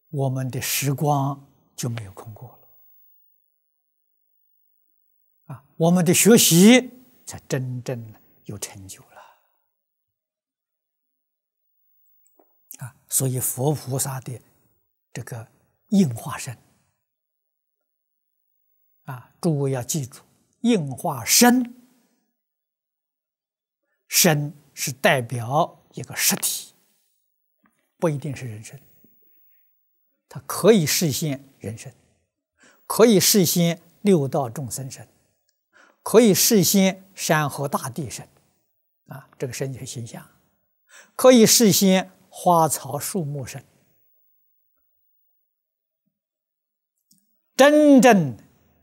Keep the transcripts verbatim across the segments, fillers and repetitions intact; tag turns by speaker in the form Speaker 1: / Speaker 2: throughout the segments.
Speaker 1: 我们的时光就没有空过了啊！我们的学习才真正有成就了啊！所以佛菩萨的这个应化身啊，诸位要记住，应化身，身是代表一个实体，不一定是人身。它可以实现人身，可以实现六道众生身，可以实现山河大地身，啊，这个身体形象，可以实现花草树木身。真正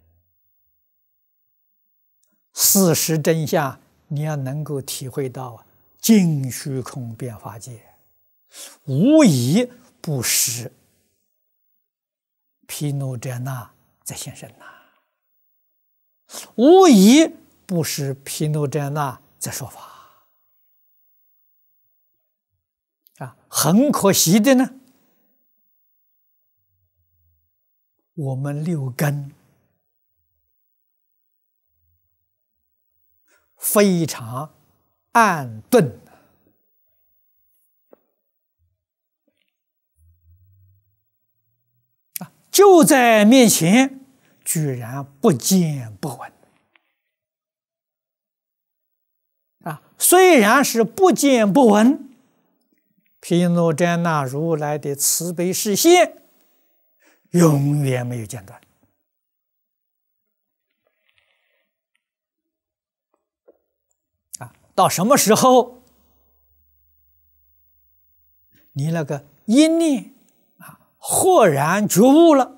Speaker 1: 事实真相，你要能够体会到尽虚空变法界，无一不是毗卢遮那在现身呐、啊，无一不是毗卢遮那在说法啊！很可惜的呢，我们六根非常暗钝。就在面前，居然不见不闻啊！虽然是不见不闻，毗卢遮那如来的慈悲视线永远没有间断啊！到什么时候，你那个一念豁然觉悟了，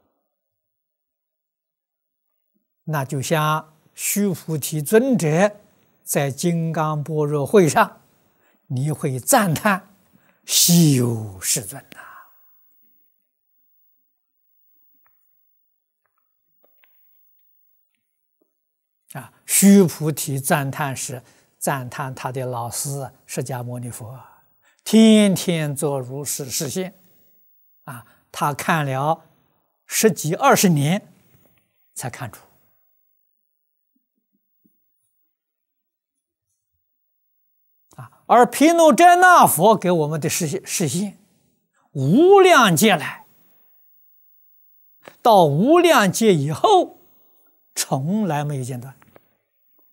Speaker 1: 那就像须菩提尊者在金刚般若会上，你会赞叹稀有世尊呐！啊，须菩提赞叹是赞叹他的老师释迦牟尼佛，天天做如是示现。啊，他看了十几二十年才看出啊，而毗卢遮那佛给我们的示现，示现无量劫来，到无量劫以后，从来没有间断